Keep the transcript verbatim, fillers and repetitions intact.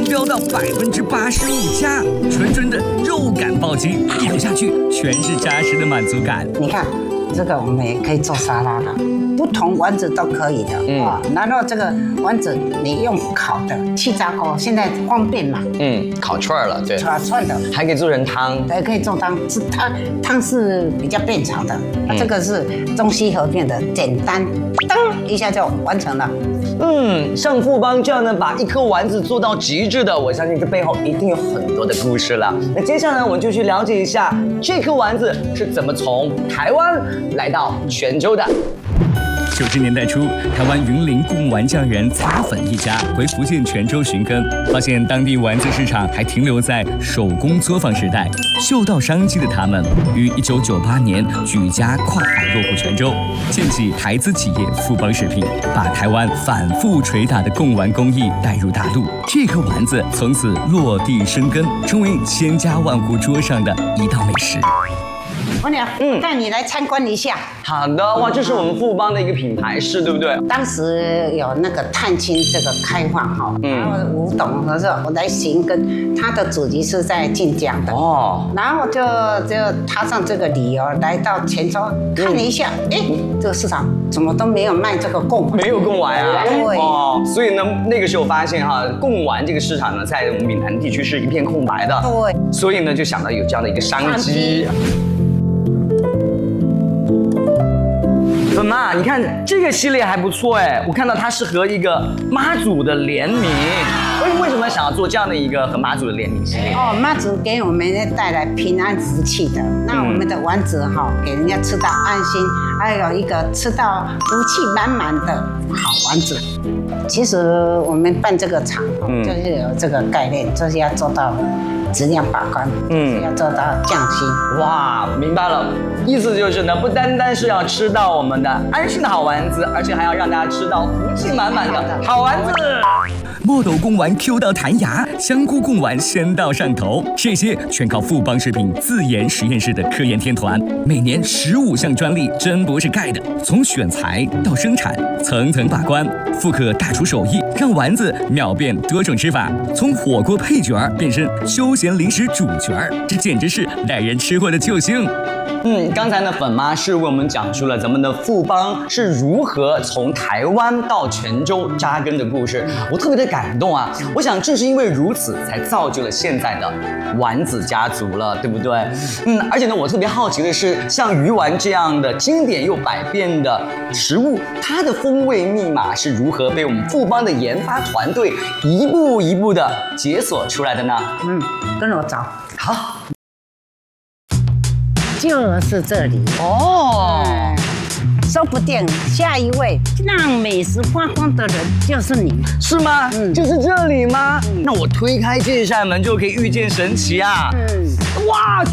飙到百分之八十五加，纯纯的肉感暴击，一口下去全是扎实的满足感。 你看，这个我们也可以做沙拉的，不同丸子都可以的。嗯，啊，然后这个丸子你用烤的气炸锅，现在方便嘛。 嗯，烤串了，对， 烤串的， 还可以做成汤， 也可以做汤，是汤汤是比较变长的，嗯、这个是中西合并的，简单，噔一下就完成了。 嗯，像富邦这样呢，把一颗丸子做到极致的，我相信这背后一定有很多的故事了。那接下来我们就去了解一下这颗丸子是怎么从台湾来到泉州的。 九十年代初，台湾云林贡丸匠人擦粉一家回福建泉州寻根，发现当地丸子市场还停留在手工作坊时代。嗅到商机的他们，于一九九八年举家跨海落户泉州，建起台资企业富邦食品，把台湾反复捶打的贡丸工艺带入大陆。这颗丸子从此落地生根，成为千家万户桌上的一道美食。 我俩，嗯，带你来参观一下。 好的，哇，这是我们富邦的一个品牌是，对不对？ 当时有那个探亲这个开放哈，然后吴董和说我来寻根，他的祖籍是在晋江的哦，然后就就踏上这个旅游来到泉州看了一下，哎、嗯，这个市场怎么都没有卖这个贡丸， 没有贡丸啊， 对哦，所以呢，那个时候发现哈，贡丸这个市场呢，在我们闽南地区是一片空白的， 对， 所以呢，就想到有这样的一个商机。粉妈，你看这个系列还不错哎，我看到它是和一个妈祖的联名，为为什么想要做这样的一个和妈祖的联名系列？ 哦，妈祖给我们带来平安福气的，那我们的丸子哈，给人家吃到安心，还有一个吃到福气满满的好丸子。其实我们办这个厂，嗯，就是有这个概念，就是要做到质量把关，嗯，要做到匠心。 哇，明白了，意思就是呢，不单单是要吃到我们的安心的好丸子，而且还要让大家吃到福气满满的好丸子。 墨斗贡丸 Q 到弹牙，香菇贡丸鲜到上头，这些全靠富邦食品自研实验室的科研天团，每年十五项专利真不是盖的。从选材到生产，层层把关，复刻大厨手艺，让丸子秒变多种吃法，从火锅配角变身休闲零食主角，这简直是带人吃货的救星。 嗯，刚才呢，粉妈是为我们讲述了咱们的富邦是如何从台湾到泉州扎根的故事，我特别的感动啊！我想正是因为如此，才造就了现在的丸子家族了，对不对？嗯，而且呢，我特别好奇的是，像鱼丸这样的经典又百变的食物，它的风味密码是如何被我们富邦的研发团队一步一步的解锁出来的呢？ 嗯，跟我找。 好。 就是这里哦， 嗯、说不定下一位让美食发光的人就是你， 是吗？嗯，就是这里吗？嗯、那我推开这扇门就可以遇见神奇啊！嗯，哇！